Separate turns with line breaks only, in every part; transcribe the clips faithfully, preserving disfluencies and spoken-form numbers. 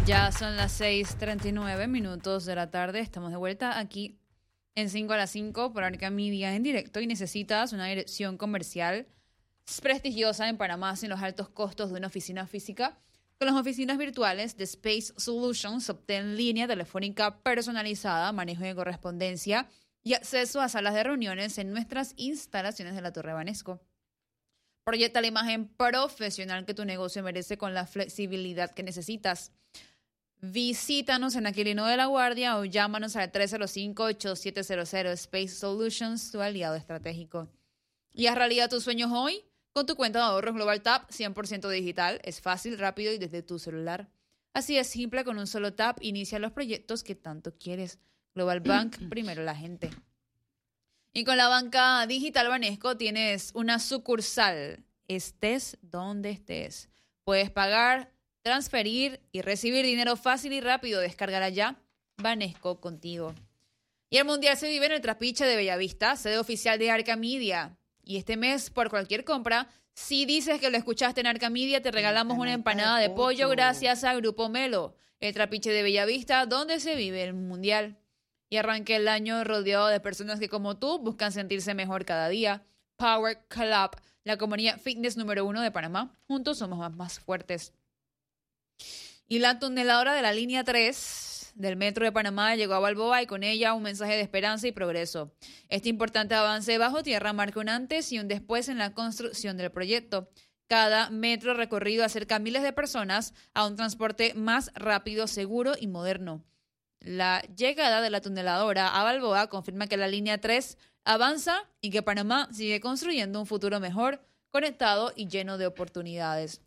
Ya son las seis treinta y nueve minutos de la tarde. Estamos de vuelta aquí en cinco a las cinco por Arca Media en directo y necesitas una dirección comercial prestigiosa en Panamá sin los altos costos de una oficina física. Con las oficinas virtuales de Space Solutions obtén línea telefónica personalizada, manejo de correspondencia y acceso a salas de reuniones en nuestras instalaciones de la Torre Banesco. Proyecta la imagen profesional que tu negocio merece con la flexibilidad que necesitas. Visítanos en Aquilino de la Guardia o llámanos al tres cero cinco, ocho siete cero cero Space Solutions, tu aliado estratégico. Y haz realidad tus sueños hoy con tu cuenta de ahorros Global Tap cien por ciento digital. Es fácil, rápido y desde tu celular. Así es simple, con un solo tap inicia los proyectos que tanto quieres. Global Bank, primero la gente. Y con la banca digital Banesco tienes una sucursal. Estés donde estés. Puedes pagar, transferir y recibir dinero fácil y rápido. Descárgala ya. Banesco contigo. Y el Mundial se vive en el Trapiche de Bellavista, sede oficial de Arca Media. Y este mes, por cualquier compra, si dices que lo escuchaste en Arca Media, te regalamos una empanada de pollo gracias a Grupo Melo, el Trapiche de Bellavista, donde se vive el Mundial. Y arranque el año rodeado de personas que, como tú, buscan sentirse mejor cada día. Power Club, la comunidad fitness número uno de Panamá. Juntos somos más, más fuertes. Y la tuneladora de la línea tres del Metro de Panamá llegó a Balboa y con ella un mensaje de esperanza y progreso. Este importante avance bajo tierra marca un antes y un después en la construcción del proyecto. Cada metro recorrido acerca a miles de personas a un transporte más rápido, seguro y moderno. La llegada de la tuneladora a Balboa confirma que la línea tres avanza y que Panamá sigue construyendo un futuro mejor, conectado y lleno de oportunidades.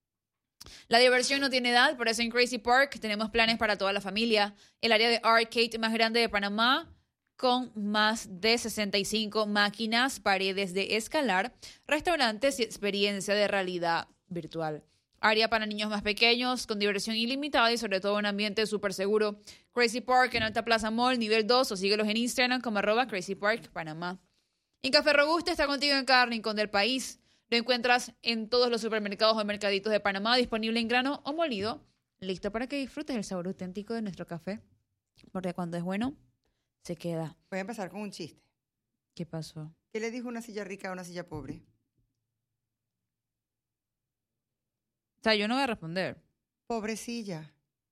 La diversión no tiene edad, por eso en Crazy Park tenemos planes para toda la familia. El área de arcade más grande de Panamá, con más de sesenta y cinco máquinas, paredes de escalar, restaurantes y experiencia de realidad virtual. Área para niños más pequeños, con diversión ilimitada y sobre todo un ambiente súper seguro. Crazy Park en Alta Plaza Mall, nivel dos, o síguelos en Instagram como arroba Crazy Park Panamá. Y Café Robusta está contigo en cada rincón del país. Lo encuentras en todos los supermercados o mercaditos de Panamá, disponible en grano o molido, listo para que disfrutes el sabor auténtico de nuestro café. Porque cuando es bueno, se queda.
Voy a empezar con un chiste.
¿Qué pasó?
¿Qué le dijo una silla rica a una silla pobre?
O sea, yo no voy a responder.
Pobrecilla.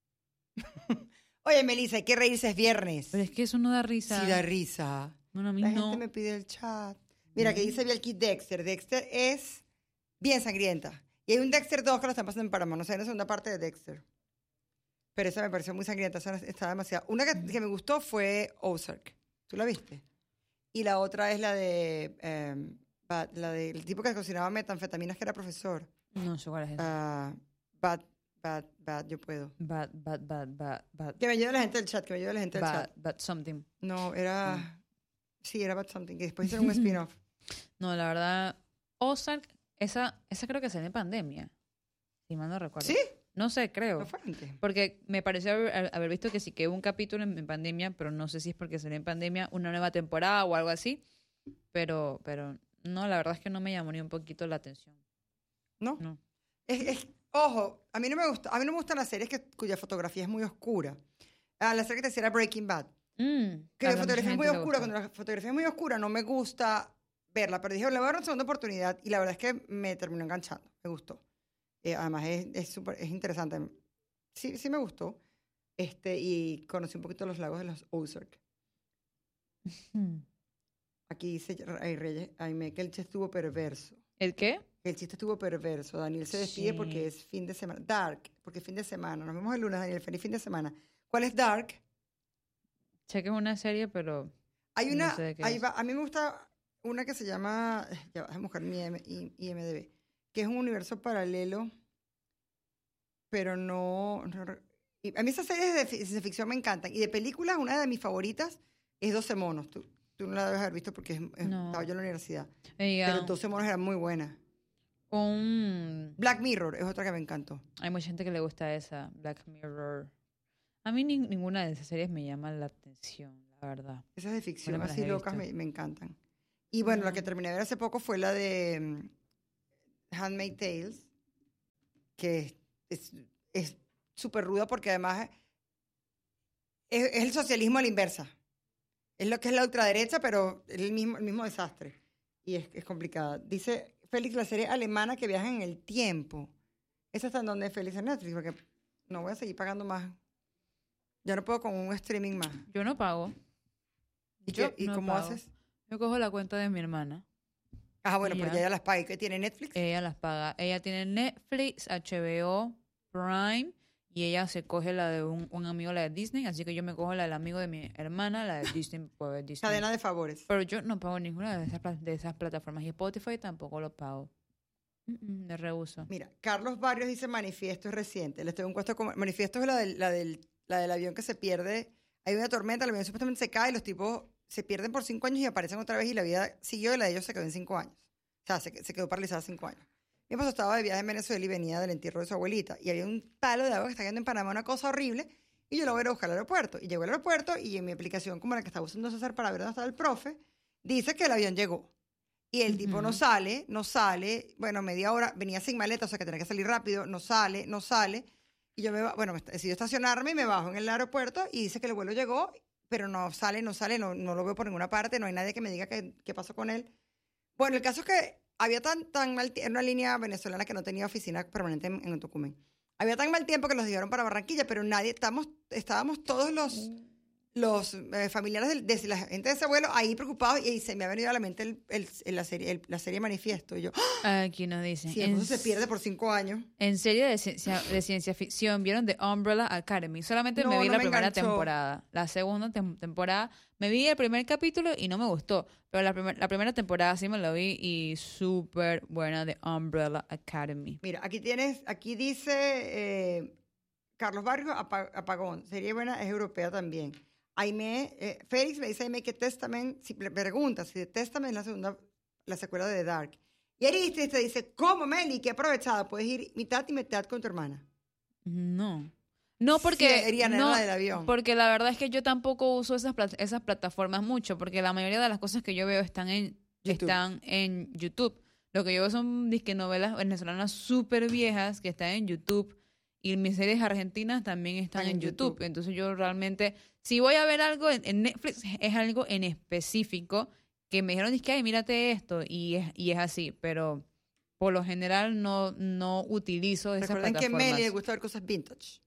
Oye, Melissa, hay que reírse, es viernes.
Pero es que eso no da risa.
Sí da risa.
No, no, a mí
La
no.
gente me pide el chat. Mira, que dice Bielki Dexter. Dexter es bien sangrienta. Y hay un Dexter dos que lo están pasando en Panamá. No sé, en la segunda parte de Dexter. Pero esa me pareció muy sangrienta. Esa está demasiado. Una que, que me gustó fue Ozark. ¿Tú la viste? Y la otra es la de... Um, Bad, la del tipo que cocinaba metanfetaminas, que era profesor.
No sé cuál es esa.
Uh, bad, bad, bad, yo puedo.
Bad, bad, bad, bad, bad.
Que me ayude la gente del chat, que me ayude la gente del
Bad,
chat.
bad something.
No, era...
Mm.
Sí, era Bad Something, que después hicieron un spin-off.
No, la verdad, Ozark, esa, esa creo que salió en pandemia. Si mal no recuerdo.
¿Sí?
No sé, creo.
¿No fue antes?
Porque me pareció haber, haber visto que sí que hubo un capítulo en, en pandemia, pero no sé si es porque salió en pandemia una nueva temporada o algo así. Pero, pero no, la verdad es que no me llamó ni un poquito la atención.
¿No?
No.
Es, es, ojo, a mí no me gusta, a mí no me gustan las series que, cuya fotografía es muy oscura. Ah, la serie que te decía era Breaking Bad.
Mm,
Que
a
la
mucha
fotografía es
gente
muy
le
oscura.
gusta.
Cuando la fotografía es muy oscura no me gusta verla. Pero dije, le voy a dar una segunda oportunidad. Y la verdad es que me terminó enganchando. Me gustó. Eh, además es, es, super, es interesante. Sí, sí me gustó. Este, y conocí un poquito los lagos de los Ozark.
Hmm.
Aquí dice ay, Reyes, Aime, que el chiste estuvo perverso.
¿El qué?
El chiste estuvo perverso. Daniel se despide
Sí.
porque es fin de semana. Dark, porque es fin de semana. Nos vemos el lunes, Daniel. Feliz fin de semana. ¿Cuál es Dark?
Sé que es una serie, pero
Hay una,
no sé de qué
ahí
es.
va, a mí me gusta una que se llama, ya vas a buscar mi I M D B, que es un universo paralelo, pero no, no y a mí esas series de ciencia ficción me encantan. Y de películas, una de mis favoritas es doce monos. Tú, tú no la debes haber visto porque es, es,
No.
estaba yo en la universidad.
Oiga,
Pero doce monos era muy buena.
un...
Black Mirror es otra que me encantó.
Hay mucha gente que le gusta esa, Black Mirror. A mí ni- ninguna de esas series me llama la atención, la verdad.
Esas de ficción
Bueno, me las
así
he
locas
visto.
me, me encantan. Y bueno, la que
Mm.
terminé de ver hace poco fue la de um, Handmaid's Tales, que es, es, es súper ruda porque además es, es el socialismo a la inversa. Es lo que es la ultraderecha, pero es el mismo, el mismo desastre. Y es, es complicada. Dice Félix, la serie alemana que viaja en el tiempo. ¿Esa está en donde es Félix en Netflix? Porque no voy a seguir pagando más. Ya no puedo con un streaming más.
Yo no pago.
¿Y,
Yo
qué, ¿y
no
cómo
pago.
haces?
Yo cojo la cuenta de mi hermana.
Ah, bueno,
Y
pero
ya.
ya ella las paga. ¿Y qué tiene Netflix?
Ella las paga. Ella tiene Netflix, H B O, Prime, y ella se coge la de un, un amigo, la de Disney, así que yo me cojo la del amigo de mi hermana, la de Disney, por ver Disney.
Cadena de favores.
Pero yo no pago ninguna de esas, pla- de esas plataformas. Y Spotify tampoco lo pago. Mm, mm, de rehuso.
Mira, Carlos Barrios dice Manifiesto es reciente. Les tengo un puesto como... Manifiesto es la del, la, del, la del avión que se pierde. Hay una tormenta, el avión supuestamente se cae y los tipos se pierden por cinco años y aparecen otra vez y la vida siguió y la de ellos se quedó en cinco años. O sea, se, se quedó paralizada cinco años. Mi esposo estaba de viaje en Venezuela y venía del entierro de su abuelita y había un palo de agua que está cayendo en Panamá, una cosa horrible, y yo lo voy a ir a buscar al aeropuerto. Y llegó al aeropuerto y en mi aplicación, como la que estaba usando César para ver dónde estaba el profe, dice que el avión llegó. Y el tipo no
Ujú.
sale, no sale, bueno, media hora, venía sin maleta, o sea que tenía que salir rápido, no sale, no sale. Y yo me ba- bueno, me decido estacionarme y me bajo en el aeropuerto y dice que el vuelo llegó, pero no sale, no sale, no, no lo veo por ninguna parte, no hay nadie que me diga qué, qué pasó con él. Bueno, el caso es que había tan, tan mal tiempo, era una línea venezolana que no tenía oficina permanente en, en Tucumán. Había tan mal tiempo que los llevaron para Barranquilla, pero nadie, estábamos, estábamos todos los, los eh, familiares de, de la gente de ese vuelo ahí preocupados y, se me ha venido a la mente el, el- el- la, serie, el- la serie Manifiesto. Y yo, ¡ah!
Aquí nos dicen.
Si
en,
entonces se pierde por cinco años.
en serie de ciencia, de ciencia ficción, ¿vieron The Umbrella Academy? Solamente
No,
me vi
no
la
me
primera
enganchó.
temporada. La segunda tem- temporada, me vi el primer capítulo y no me gustó. Pero la, primer- la primera temporada sí me la vi y súper buena, The Umbrella Academy.
Mira, aquí tienes, aquí dice eh, Carlos Barrios, Apa- Apagón. Serie buena, es europea también. Aime, eh, Félix me dice Aime que Testament, si le pregunta si The Testament es la segunda, la secuela de The Dark. Y Aristis te dice, ¿cómo, Meli? Qué aprovechada, puedes ir mitad y mitad con tu hermana.
No. No, porque.
Sí, Ariana,
no,
era la del avión.
porque la verdad es que yo tampoco uso esas, plat- esas plataformas mucho, porque la mayoría de las cosas que yo veo están en
YouTube.
están en YouTube. Lo que yo veo son disque novelas venezolanas súper viejas que están en YouTube y mis series argentinas también están
Están
en
en
YouTube.
YouTube.
Entonces yo realmente, si voy a ver algo en, en Netflix, es algo en específico que me dijeron, que ay, mírate esto, y es, y es así, pero por lo general no, no utilizo esas
Recuerden que a
plataformas.
Meli le gusta ver cosas vintage.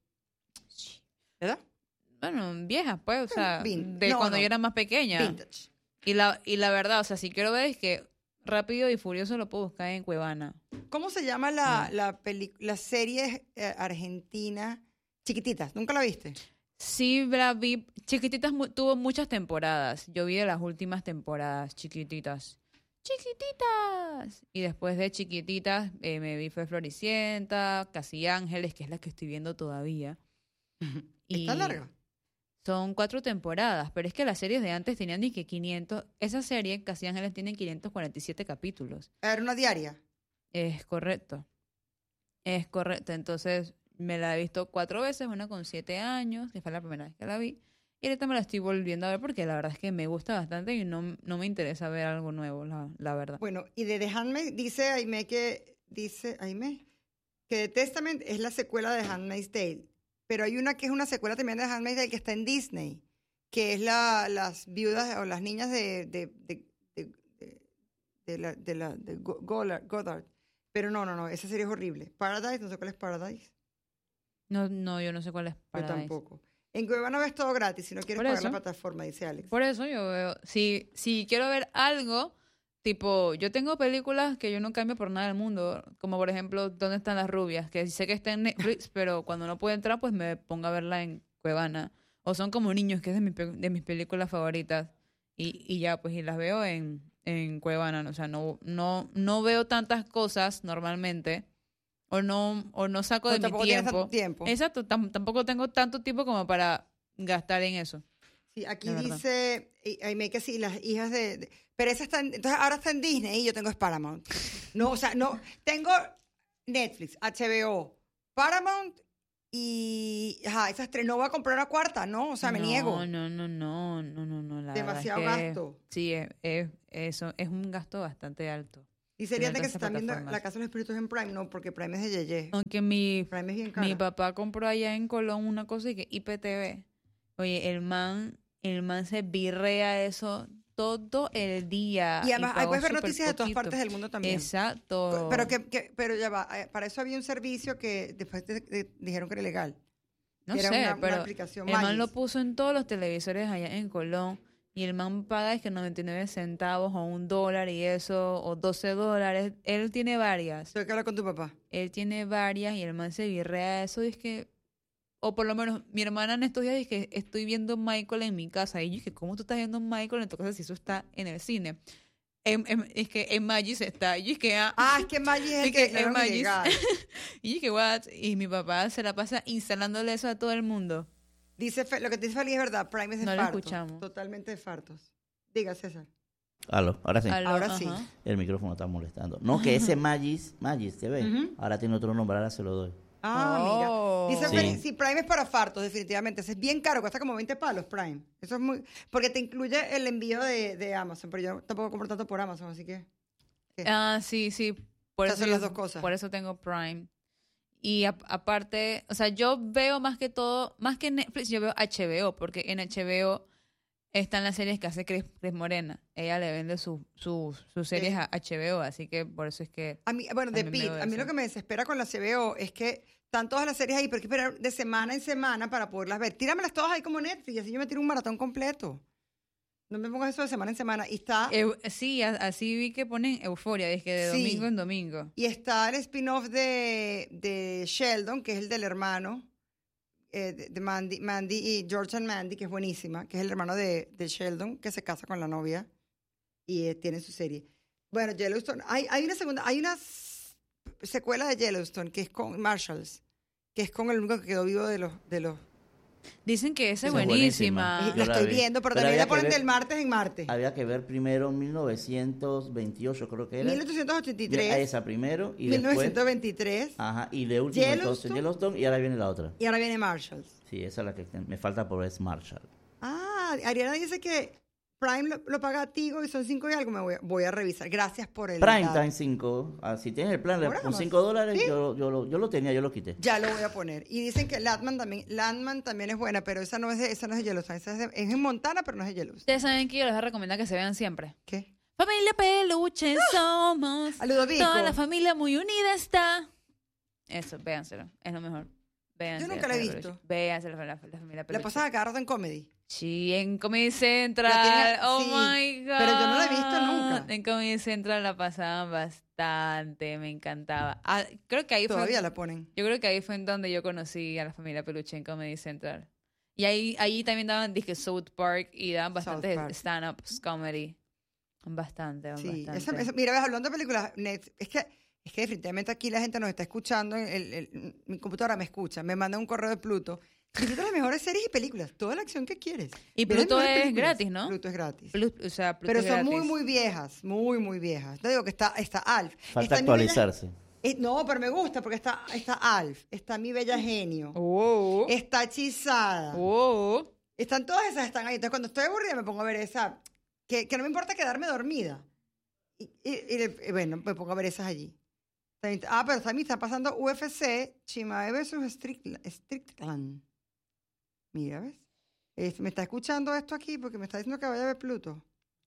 ¿Verdad?
Bueno, viejas, pues, o sea,
Vin-
de
no,
cuando
no.
yo era más pequeña.
Vintage.
Y la, y la verdad, o sea, si quiero ver es que Rápido y Furioso lo puedo buscar en Cuevana.
¿Cómo se llama la,
Ah.
la, peli- la serie eh, argentina Chiquititas? ¿Nunca la viste?
Sí, la vi. Chiquititas mu- tuvo muchas temporadas. Yo vi de las últimas temporadas, Chiquititas. ¡Chiquititas! Y después de Chiquititas eh, me vi Fue Floricienta, Casi Ángeles, que es la que estoy viendo todavía.
¿Está
Y
larga?
Son cuatro temporadas, pero es que las series de antes tenían ni que quinientos. Esa serie, Casi Ángeles, tiene quinientos cuarenta y siete capítulos.
Era una diaria.
Es correcto. Es correcto. Entonces, me la he visto cuatro veces, una con siete años, que fue la primera vez que la vi. Y ahorita me la estoy volviendo a ver porque la verdad es que me gusta bastante y no, no me interesa ver algo nuevo, la, la verdad.
Bueno, y de The Handmaid, dice Aime que, dice Aime, que The Testament es la secuela de Handmaid's Tale. Pero hay una que es una secuela también de Handmaid's Tale que está en Disney, que es la, las viudas o las niñas de, de, de, de, de, de la, de, la, de Go- Goddard, Goddard. Pero no, no, no, esa serie es horrible. Paradise, no sé cuál es Paradise.
No, no, yo no sé cuál es
Yo
Paradise.
tampoco. En Cuevana ves todo gratis si no quieres
Por
pagar
eso.
la plataforma, dice Alex.
Por eso yo veo, si, si quiero ver algo, tipo, yo tengo películas que yo no cambio por nada del mundo, como por ejemplo, ¿Dónde están las rubias? Que sé que está en Netflix, pero cuando no puedo entrar, pues me pongo a verla en Cuevana. O Son como niños, que es de, mi pe- de mis películas favoritas. Y, y ya, pues, y las veo en, en Cuevana. O sea, no, no, no veo tantas cosas normalmente. O no, o no saco
O
de mi
tampoco tienes
tiempo.
tanto tiempo.
Exacto, tam- tampoco tengo tanto tiempo como para gastar en eso.
Sí, aquí
de verdad.
dice, y- Aime que sí, las hijas de, de- pero esa está en- entonces ahora está en Disney y yo tengo es Paramount. No, o sea, no, tengo Netflix, H B O, Paramount y, ajá, esas tres, no voy a comprar una cuarta, ¿no? O sea, me
no,
niego.
No, no, no, no, no, no. La
Demasiado
verdad es que
gasto.
Sí, es, es- eso es un gasto bastante alto.
Y sería
Tiene
de que
todas
se
esas
están viendo
plataformas.
La Casa de los Espíritus en Prime, no, porque Prime es de Yeye.
Aunque mi,
Prime es bien cara.
mi papá compró allá en Colón una cosa y que I P T V. Oye, el man, el man se birrea eso todo el día.
Y además, ahí
pagó
puedes ver
súper
noticias de todas
poquito.
partes del mundo también.
Exacto.
Pero, que, que- pero ya va, eh, para eso había un servicio que después de- de- dijeron que era ilegal.
No
que era
sé,
una, una
pero
aplicación
el man
Magis.
lo puso en todos los televisores allá en Colón. Y el man paga es que noventa y nueve centavos o un dólar y eso, o doce dólares. Él tiene varias.
Tengo que hablar con tu papá.
Él tiene varias y el man se birrea eso. Y es que, o por lo menos mi hermana en estos días dice que estoy viendo Michael en mi casa. Y yo dije, ¿cómo tú estás viendo Michael en tu casa si eso está en el cine? En- en- es que en Magis está. Y yo dije, ah,
Ah, es que Magis es el
Y
que
que
declararon
en Magis-
ilegal.
y yo dije, what? Y mi papá se la pasa instalándole eso a todo el mundo.
Dice, Fe- lo que te dice Feli es verdad, Prime es de
No lo
fartos.
escuchamos.
Totalmente de fartos. Diga, César.
Aló, ahora sí.
Aló,
Ahora sí.
ajá.
El micrófono está molestando. No, que ese Magis, Magis, ¿te ves?
Ujú.
Ahora tiene otro nombre, ahora se lo doy.
Ah,
Oh.
mira. Dice
Sí.
Feli, sí, Prime es para fartos, definitivamente. Ese es bien caro, cuesta como veinte palos Prime. Eso es muy... Porque te incluye el envío de, de Amazon, pero yo tampoco compro tanto por Amazon, así que... ¿qué?
Ah, sí, sí. Por
Esas
eso
son las
yo-
dos cosas.
Por eso tengo Prime. Y a- aparte, o sea, yo veo más que todo, más que Netflix, yo veo H B O, porque en H B O están las series que hace Cris, Cris Morena. Ella le vende sus sus sus series
Sí.
a H B O, así que por eso es que...
A mí, bueno, de
También
Pete,
veo
a mí
eso.
lo que me desespera con la C B O es que están todas las series ahí, pero hay que esperar de semana en semana para poderlas ver. Tíramelas todas ahí como Netflix, así yo me tiro un maratón completo. No me pongas eso de semana en semana. Y está,
Eu- sí, a- así vi que ponen Euforia, es que de
Sí.
domingo en domingo.
y está el spin-off de, de Sheldon, que es el del hermano eh, de, de Mandy, Mandy y George and Mandy, que es buenísima, que es el hermano de, de Sheldon, que se casa con la novia y eh, tiene su serie. Bueno, Yellowstone, hay, hay una segunda, hay una s- secuela de Yellowstone que es con Marshalls, que es con el único que quedó vivo de los... De los
Dicen que esa es
Esa es buenísima.
buenísima.
la
yo la
estoy
vi.
viendo, pero,
Pero
también
había
la ponen
que ver-
del martes en martes.
Había que ver primero mil novecientos veintiocho, creo que era.
mil ochocientos ochenta y
Ya,
tres,
Esa primero y
mil novecientos
después...
veintitrés,
Ajá, y de último entonces
Yellowstone.
Yellowstone y ahora viene la otra.
y ahora viene Marshalls.
Sí, esa es la que me falta por es Marshall.
Ah, Ariana dice que Prime lo, lo paga a Tigo y son cinco y algo. Me voy a, voy a revisar. Gracias por el
Prime
dato.
Time cinco. Ah, si tienes el plan
Por
con
Amazon.
cinco dólares,
Sí.
yo, yo, lo, yo lo tenía, yo lo quité.
Ya lo voy a poner. Y dicen que Landman también, Landman también es buena, pero esa no es de, esa no es de Yellowstone. Esa es, de- es en Montana, pero no es de Yellowstone.
Ustedes saben que yo les voy a recomendar que se vean siempre.
¿Qué?
Familia Peluche somos.
A Ludovico.
Toda la familia muy unida está. Eso, véanselo. Es lo mejor. Véanselo.
Yo nunca la he visto.
Véanselo, la, la familia
La
Peluche.
pasan a cada rato en comedy.
Sí, en Comedy Central.
La tienen-
oh
sí,
my God.
pero yo no la he visto nunca.
En Comedy Central la pasaban bastante. Me encantaba. Ah, creo que ahí
Todavía
fue.
la ponen.
Yo creo que ahí fue en donde yo conocí a la familia Peluche en Comedy Central. Y ahí, ahí también daban, dije, South Park y daban bastantes
Park.
stand-ups comedy. Bastante,
Sí,
bastante.
esa- esa- mira, ves, hablando de películas, Net- es que es que definitivamente aquí la gente nos está escuchando, el- el- mi computadora me escucha, me manda un correo de Pluto. Visita las mejores series y películas, toda la acción que quieres.
Y
Ve las
Pluto
mejores
es
películas.
gratis, ¿no?
Pluto es gratis.
Plus- o sea, Pluto
Pero
es
son muy,
gratis.
muy viejas, muy, muy viejas. No digo que está, está Alf.
Falta
Está Mi Bella-
actualizarse.
eh, no, pero me gusta porque está, está Alf, está Mi Bella Genio,
Oh,
está Hechizada.
oh.
Están todas esas, están ahí. Entonces, cuando estoy aburrida, me pongo a ver esa. Que, que no me importa quedarme dormida. Y, y- y le- y bueno, me pongo a ver esas allí. También- Ah, pero también está pasando U F C, Chimae versus Strickland. Strickland. Mira, ¿ves? Es- me está escuchando esto aquí porque me está diciendo que vaya a ver Pluto.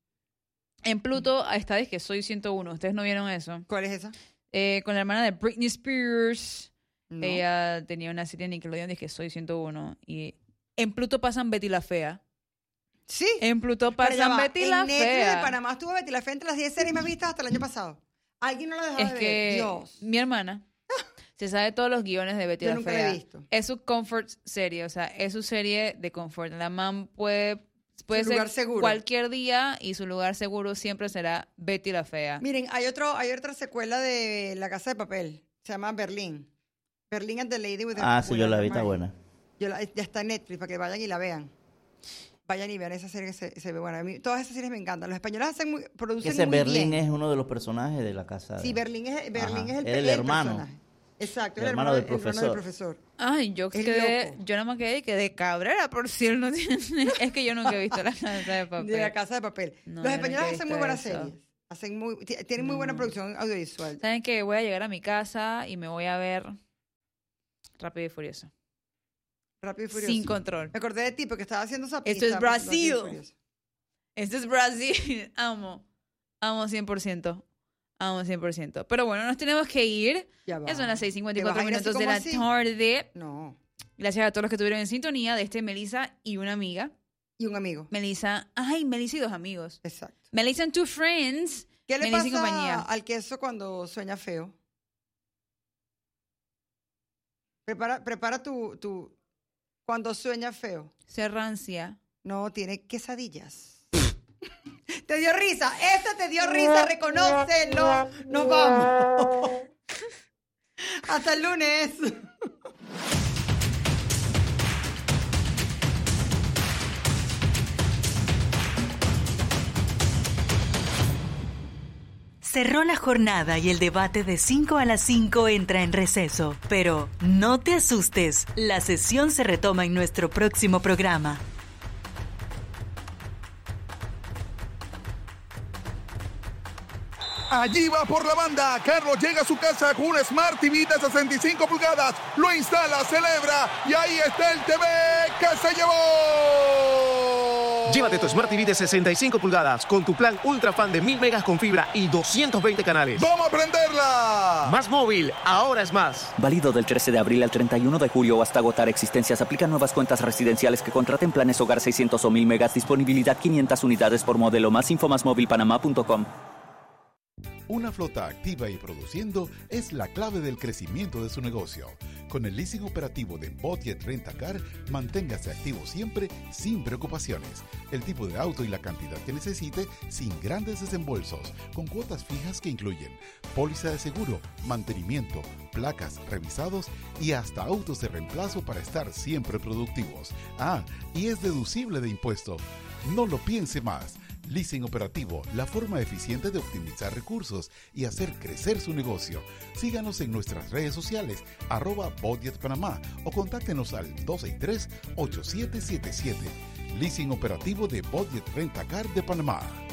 En Pluto está, es que soy ciento uno. ¿Ustedes no vieron eso?
¿Cuál es esa?
Eh, con la hermana de Britney Spears.
No.
Ella tenía una serie en Nickelodeon, dije, soy ciento uno. Y en Pluto pasan Betty la Fea.
Sí.
En Pluto
Pero ya
pasan
va,
Betty
en
la
Netflix
Fea.
de Panamá estuvo Betty la Fea entre las diez series más vistas hasta el año pasado. Alguien no lo dejaba
Es
de ver.
que
Dios.
mi hermana se sabe todos los guiones de Betty
Yo
la
nunca la
Fea.
he visto.
Es su comfort serie, o sea, es su serie de confort. La man puede, puede
Su
ser
lugar seguro.
cualquier día y su lugar seguro siempre será Betty la Fea.
Miren, hay otro, hay otra secuela de La Casa de Papel. Se llama Berlín. Berlín and the Lady with the
Ah, sí,
with
yo
the
la vi, está
Mind.
buena.
Yo la- ya está en Netflix para que vayan y la vean. Vayan y vean esa serie que se, se ve buena. A mí, todas esas series me encantan. Los españoles hacen muy,
Que
producen
ese
muy
Berlín
bien.
es uno de los personajes de la casa.
Sí,
de-
Berlín es, Berlín
Ajá,
es el,
es el
el
hermano.
personaje. Exacto,
El
el
hermano
hermano,
del
el hermano del
profesor.
profesor.
Ay, yo
Es
quedé,
loco.
yo nada más quedé que de Cabrera, por si él no tiene. Es que yo nunca he visto la casa de papel.
De La Casa de Papel.
No,
Los
yo
españoles
nunca he
hacen
visto
muy buenas
eso.
series. Hacen muy, t- tienen muy
No.
buena producción audiovisual.
¿Saben que voy a llegar a mi casa y me voy a ver Rápido y Furioso?
Rápido y Furioso.
Sin control.
Me acordé de ti porque estaba haciendo esa
Esto es
pista,
Brasil.
Rápido y Furioso.
Este es Brasil. Amo. Amo cien por ciento. Amo cien por ciento. Pero bueno, nos tenemos que ir.
Ya va.
Ya son las seis cincuenta y
¿Te vas
cuatro
a ir así
minutos de
como
la
así?
tarde.
No.
Gracias a todos los que estuvieron en sintonía de este Melissa y una amiga.
Y un amigo.
Melissa, ay, Melissa y dos amigos.
Exacto.
Melissa and two friends.
¿Qué le
Melissa y
pasa
compañía.
al queso cuando sueña feo? Prepara, prepara tu, tu... Cuando sueña feo.
Se rancia.
No, tiene quesadillas. Te dio risa. Esta te dio risa. Reconócelo. Nos vamos. Hasta el lunes.
Cerró la jornada y el debate de cinco a las cinco entra en receso. Pero no te asustes, la sesión se retoma en nuestro próximo programa.
Allí va por la banda. Carlos llega a su casa con un Smart T V de sesenta y cinco pulgadas. Lo instala, celebra y ahí está el T V que se llevó.
Llévate tu Smart T V de sesenta y cinco pulgadas con tu plan Ultra Fan de mil megas con fibra y doscientos veinte canales.
¡Vamos a prenderla!
Más móvil, ahora es más.
Válido del trece de abril al treinta y uno de julio o hasta agotar existencias. Aplican nuevas cuentas residenciales que contraten planes hogar seiscientos o mil megas. Disponibilidad quinientas unidades por modelo. Más info más móvil panamá punto com.
Una flota activa y produciendo es la clave del crecimiento de su negocio. Con el leasing operativo de Budget Rent-A-Car, manténgase activo siempre sin preocupaciones. El tipo de auto y la cantidad que necesite sin grandes desembolsos, con cuotas fijas que incluyen póliza de seguro, mantenimiento, placas, revisados y hasta autos de reemplazo para estar siempre productivos. Ah, y es deducible de impuesto. No lo piense más. Leasing operativo, la forma eficiente de optimizar recursos y hacer crecer su negocio. Síganos en nuestras redes sociales, arroba Budget Panamá, o contáctenos al dos seis tres, ocho siete siete siete. Leasing operativo de Budget Rent-A-Car de Panamá.